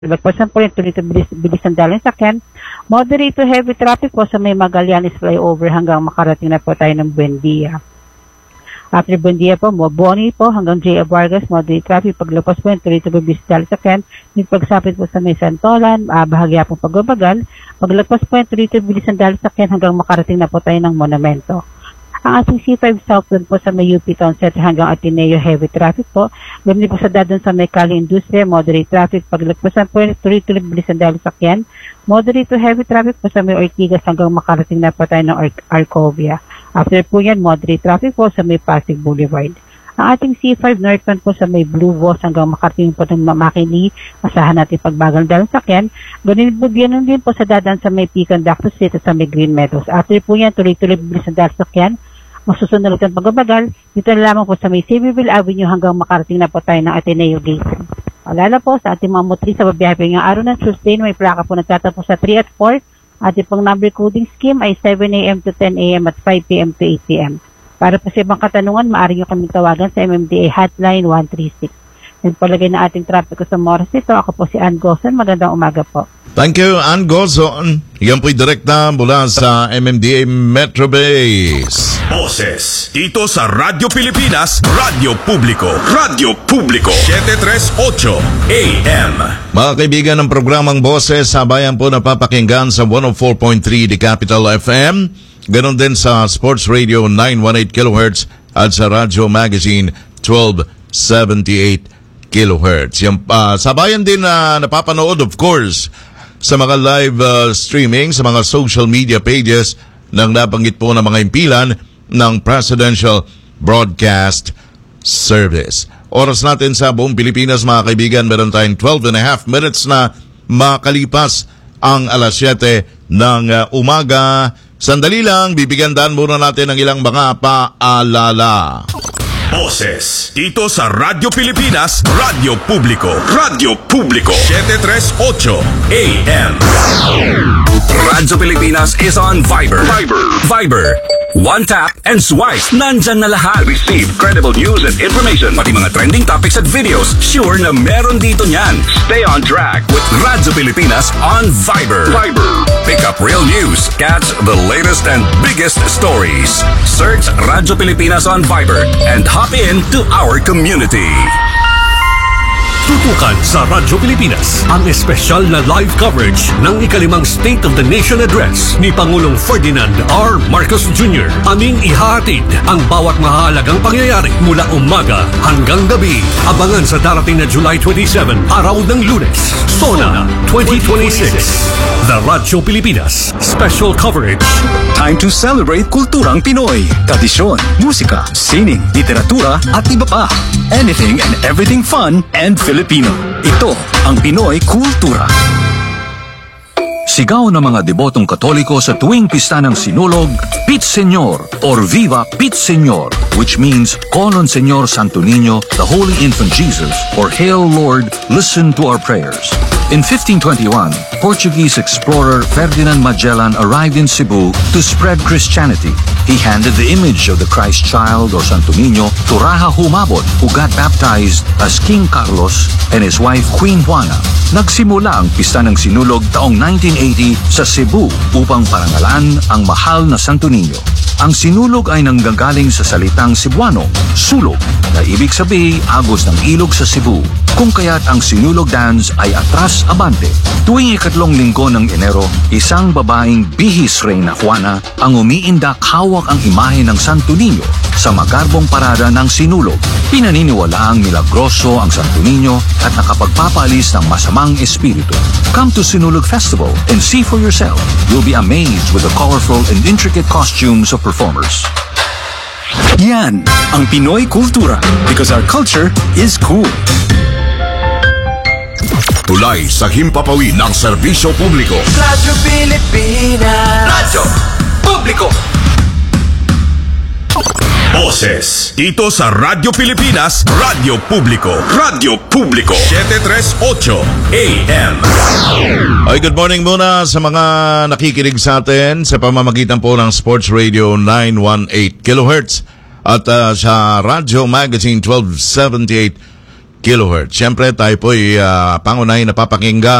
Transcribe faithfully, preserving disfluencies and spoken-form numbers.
Lagpasan po rin tuloy bilis, bilis ng daloy sakyan. Moderate to heavy traffic po sa may Magallanes flyover hanggang makarating na po tayo ng Buendia. After Buendia po, Moboni po hanggang J A Vargas, moderate traffic. Paglapas po rin tuloy bilis ng daloy sakyan. Yung pagsapit po sa may Santolan, uh, bahagya pong pagbabagal. Paglagpas po rin tuloy bilis ng daloy sakyan hanggang makarating na po tayo ng Monumento. Ang ating C five Southland po sa may U P Town Center hanggang Ateneo, heavy traffic po. Gamit po sa dadon sa may Cali Industria, moderate traffic. Paglagpasan po rin tuloy-tuloy bilis ang daloy sakyan. Moderate to heavy traffic po sa may Ortigas hanggang makarating na po tayo ng Ar- Arcovia. After po yan, moderate traffic po sa may Pasig Boulevard. Ang ating C five Northbound po sa may Blue Walls hanggang makarating po ng Makini, masahan natin pagbagal daloy sakyan. Ganun po yan din po sa dadan sa may Pican Doctor Street at sa may Green Meadows. After po yan, tuloy-tuloy bilis ang daloy sakyan. Masusunod ang pagbabagal, dito na lamang po sa may Saviorville Avenue hanggang makarating na po tayo ng Ateneo Gate. Alala po sa ating mga motoris sa babiyahe ngayong araw ng Tuesday, may plaka po nagtatapos sa three at four. Ating pang number coding scheme ay seven a.m. to ten a.m. at five p.m. to eight p.m. Para po sa ibang katanungan, maaari nyo kaming tawagan sa M M D A Hotline one three six. Nagpalagay na ating trapiko sa Morris ito. Ako po si Ann Gozon. Magandang umaga po. Thank you, Ann Gozon. Yan po'y direkta mula sa M M D A Metro Base. Boses dito sa Radyo Pilipinas, Radyo Publiko, Radyo Publiko, seven thirty-eight A M. Mga kaibigan ng programang Boses, sabayan po napapakinggan sa one oh four point three The Capital F M. Ganon din sa Sports Radio nine eighteen kilohertz at sa Radyo Magazine twelve seventy-eight kilohertz. Yung uh, sabayan din na uh, napapanood, of course, sa mga live uh, streaming, sa mga social media pages ng nabanggit po ng mga impilan ng Presidential Broadcast Service. Oras natin sa buong Pilipinas, mga kaibigan, meron tayong twelve and a half minutes na makalipas ang alas siyete ng uh, umaga. Sandali lang, bibigyan daan muna natin ng ilang mga paalala. Boses dito sa Radyo Pilipinas, Radyo Publiko, Radyo Publiko, seven thirty-eight A M. Radyo Pilipinas is on Viber. Viber. Viber. One tap and swipe. Nandyan na lahat. Receive credible news and information. Pati mga trending topics at videos. Sure na meron dito niyan. Stay on track with Radyo Pilipinas on Viber. Viber. Pick up real news. Catch the latest and biggest stories. Search Radyo Pilipinas on Viber and hop in to our community. Tutukan sa Radyo Pilipinas ang espesyal na live coverage ng ikalimang State of the Nation Address ni Pangulong Ferdinand R. Marcos Junior Aming ihahatid ang bawat mahalagang pangyayari mula umaga hanggang gabi. Abangan sa darating na July twenty-seventh, araw ng Lunes, SONA twenty twenty-six. The Radyo Pilipinas Special Coverage. Time to celebrate kulturang Pinoy. Tradisyon, musika, sining, literatura at iba pa. Anything and everything fun and Filipino. Ito ang Pinoy Kultura. Sigaw ng mga debotong Katoliko sa tuwing pista ng Sinulog, Pit Señor or Viva Pit Señor, which means Call on Señor Santo Niño, the Holy Infant Jesus, or Hail Lord, listen to our prayers. In fifteen twenty-one, Portuguese explorer Ferdinand Magellan arrived in Cebu to spread Christianity. He handed the image of the Christ child or Santo Niño to Raja Humabon, who got baptized as King Carlos and his wife Queen Juana. Nagsimula ang pista ng Sinulog taong nineteen eighty sa Cebu upang parangalan ang mahal na Santo Niño. Ang Sinulog ay nanggagaling sa salitang Cebuano, sulog, na ibig sabihin agos ng ilog sa Cebu. Kung kaya't ang Sinulog dance ay atras abante. Tuwing ikatlong linggo ng Enero, isang babaeng bihis Reyna Juana ang umiindak hawak ang imahe ng Santo Niño sa magarbong parada ng Sinulog. Pinaniniwalaang milagroso ang Santo Niño at nakapagpapalis ng masamang espiritu. Come to Sinulog Festival and see for yourself. You'll be amazed with the colorful and intricate costumes of performers. Yan ang Pinoy Kultura, because our culture is cool. Tulay sa himpapawid ng serbisyo publiko. Radyo Pilipinas. Radyo Publiko. Boses dito sa Radyo Pilipinas, Radyo Publiko, Radyo Publiko, seven thirty-eight A M. Ay, good morning muna sa mga nakikinig sa atin sa pamamagitan po ng Sports Radio nine eighteen kilohertz at uh, sa Radyo Magazine twelve seventy-eight kilohertz. Siyempre, tayo po ay uh, pangunahing napapakinggan